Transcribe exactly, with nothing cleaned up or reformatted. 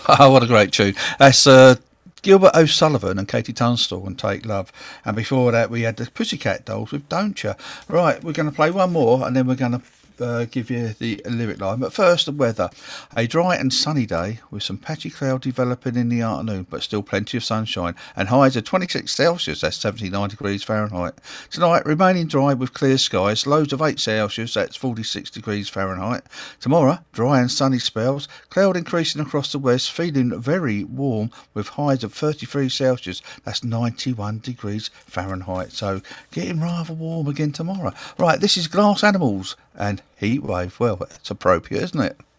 Oh, what a great tune. That's uh, Gilbert O'Sullivan and Katie Tunstall and Take Love. And before that, we had the Pussycat Dolls with Don't Ya. Right, we're going to play one more and then we're going to uh, give you the lyric line. But first, the weather. A dry and sunny day with some patchy cloud developing in the afternoon, but still plenty of sunshine. And highs of twenty-six Celsius, that's seventy-nine degrees Fahrenheit. Tonight, remaining dry with clear skies, lows of eight Celsius, that's forty-six degrees Fahrenheit. Tomorrow, dry and sunny spells, cloud increasing across the west, feeling very warm with highs of thirty-three Celsius, that's ninety-one degrees Fahrenheit. So, getting rather warm again tomorrow. Right, this is Glass Animals and Heatwave. Well, it's appropriate, isn't it?